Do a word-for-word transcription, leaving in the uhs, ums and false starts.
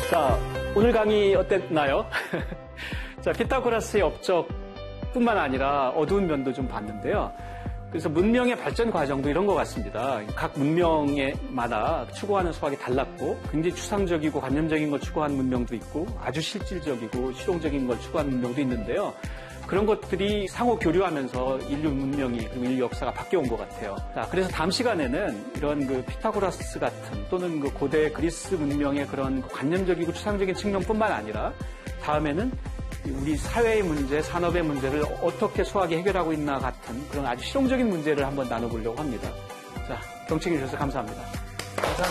자, 오늘 강의 어땠나요? 자, 피타고라스의 업적뿐만 아니라 어두운 면도 좀 봤는데요. 그래서 문명의 발전 과정도 이런 것 같습니다. 각 문명에마다 추구하는 수학이 달랐고 굉장히 추상적이고 관념적인 걸 추구하는 문명도 있고 아주 실질적이고 실용적인 걸 추구하는 문명도 있는데요. 그런 것들이 상호 교류하면서 인류 문명이 그리고 인류 역사가 바뀌어온 것 같아요. 자, 그래서 다음 시간에는 이런 그 피타고라스 같은 또는 그 고대 그리스 문명의 그런 관념적이고 추상적인 측면뿐만 아니라 다음에는 우리 사회의 문제, 산업의 문제를 어떻게 수학이 해결하고 있나 같은 그런 아주 실용적인 문제를 한번 나눠보려고 합니다. 자, 경청해 주셔서 감사합니다.